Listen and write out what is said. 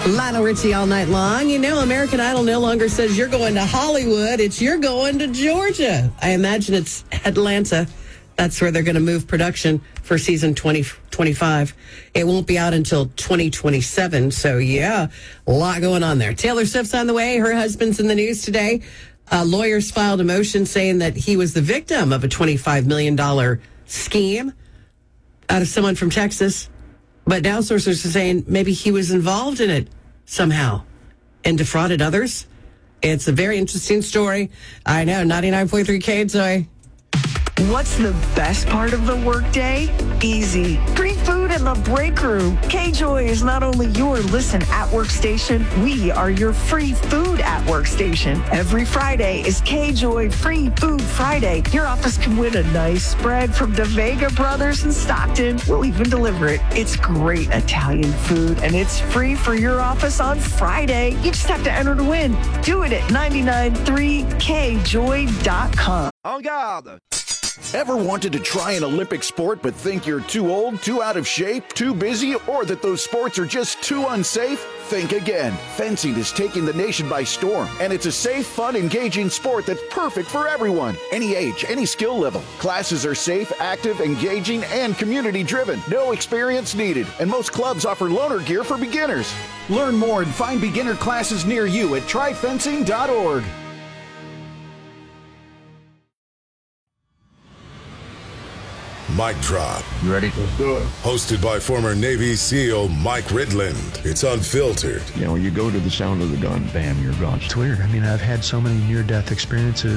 Lionel Richie all night long. You know, American Idol no longer says you're going to Hollywood. It's you're going to Georgia. I imagine it's Atlanta. That's where they're going to move production for season 2025. It won't be out until 2027. So, yeah, a lot going on there. Taylor Swift's on the way. Her husband's in the news today. Lawyers filed a motion saying that he was the victim of a $25 million scheme out of someone from Texas. But now sources are saying maybe he was involved in it somehow and defrauded others. It's a very interesting story. I know, 99.3 KJOY. What's the best part of the workday? Easy. Free food in the break room. KJOY is not only your listen at work station, we are your free food at work station. Every Friday is KJOY Free Food Friday. Your office can win a nice spread from the Vega Brothers in Stockton. We'll even deliver it. It's great Italian food, and it's free for your office on Friday. You just have to enter to win. Do it at 993kjoy.com. En garde! Ever wanted to try an Olympic sport but think you're too old, too out of shape, too busy, or that those sports are just too unsafe? Think again. Fencing is taking the nation by storm, and it's a safe, fun, engaging sport that's perfect for everyone. Any age, any skill level. Classes are safe, active, engaging, and community-driven. No experience needed, and most clubs offer loaner gear for beginners. Learn more and find beginner classes near you at tryfencing.org. Mic Drop. You ready? Let's do it. Hosted by former Navy SEAL Mike Ridland. It's unfiltered. You know, you go to the sound of the gun, bam, you're gone. It's weird. I mean, I've had so many near-death experiences.